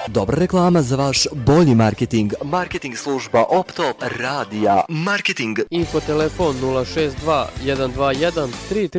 Dobra reklama za vaš bolji marketing. Marketing služba Optop radija. Marketing. Info telefon 062 121 33